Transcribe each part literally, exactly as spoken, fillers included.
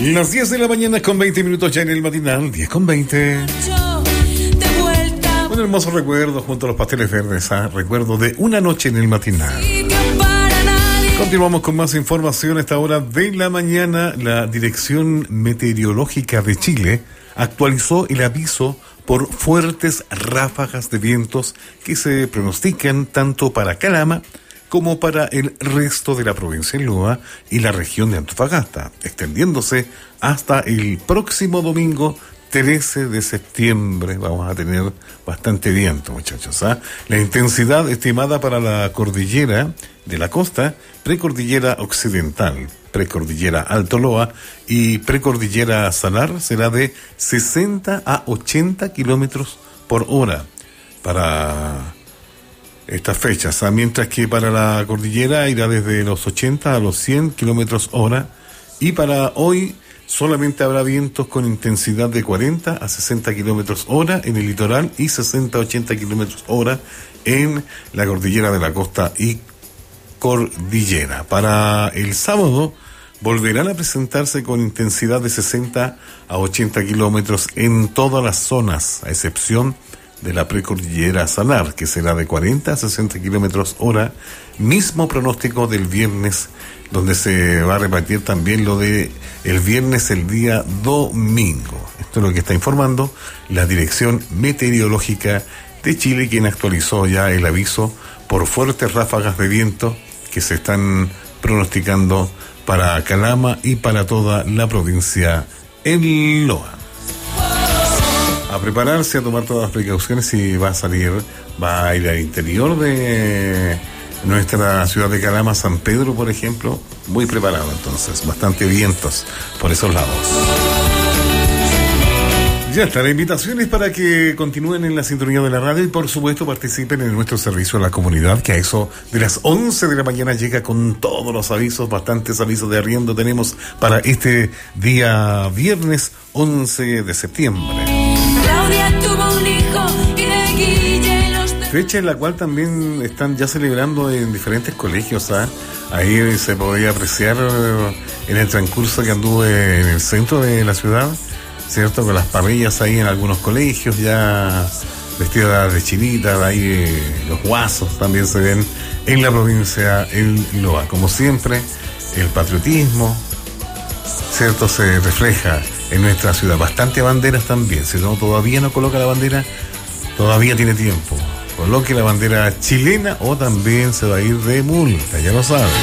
Las diez de la mañana con veinte minutos ya en el matinal, diez con veinte. Un hermoso recuerdo junto a los pasteles verdes, ¿eh? Recuerdo de una noche en el matinal. Continuamos con más información a esta hora de la mañana. La Dirección Meteorológica de Chile actualizó el aviso por fuertes ráfagas de vientos que se pronostican tanto para Calama como para el resto de la provincia de Loa y la región de Antofagasta, extendiéndose hasta el próximo domingo trece de septiembre. Vamos a tener bastante viento, muchachos, ¿eh? La intensidad estimada para la cordillera de la costa, precordillera occidental, precordillera Alto Loa y precordillera Salar será de sesenta a ochenta kilómetros por hora para estas fechas, ¿eh? Mientras que para la cordillera irá desde los ochenta a los cien kilómetros hora, y para hoy solamente habrá vientos con intensidad de cuarenta a sesenta kilómetros hora en el litoral y sesenta a ochenta kilómetros hora en la cordillera de la costa y cordillera. Para el sábado volverán a presentarse con intensidad de sesenta a ochenta kilómetros en todas las zonas, a excepción de la precordillera Salar, que será de cuarenta a sesenta kilómetros hora. Mismo pronóstico del viernes, donde se va a repartir también lo de el viernes, el día domingo. Esto es lo que está informando la Dirección Meteorológica de Chile, quien actualizó ya el aviso por fuertes ráfagas de viento que se están pronosticando para Calama y para toda la provincia en Loa. A prepararse, a tomar todas las precauciones. Si va a salir, va a ir al interior de nuestra ciudad de Calama, San Pedro, por ejemplo, muy preparado entonces, bastante vientos por esos lados. Ya está, la invitación es para que continúen en la sintonía de la radio y por supuesto participen en nuestro servicio a la comunidad, que a eso de las once de la mañana llega con todos los avisos, bastantes avisos de arriendo tenemos para este día viernes once de septiembre. Claudia tuvo un hijo y de Guille los de... Fecha en la cual también están ya celebrando en diferentes colegios, ¿eh? Ahí se podía apreciar en el transcurso que anduve en el centro de la ciudad, ¿cierto? Con las parrillas ahí en algunos colegios, ya vestidas de chinita, ahí los guasos también se ven en la provincia en Loa. Como siempre, el patriotismo, ¿cierto? Se refleja en nuestra ciudad. Bastante banderas también. Si no, todavía no coloca la bandera, todavía tiene tiempo. Coloque la bandera chilena o también se va a ir de multa, ya lo saben.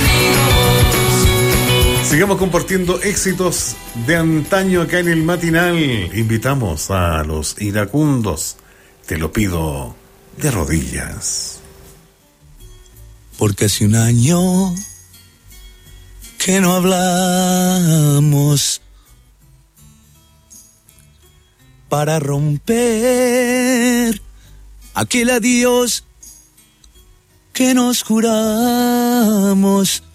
Sigamos compartiendo éxitos de antaño acá en el matinal. Invitamos a los iracundos. Te lo pido de rodillas. Porque hace un año que no hablamos, para romper aquel adiós que nos juramos.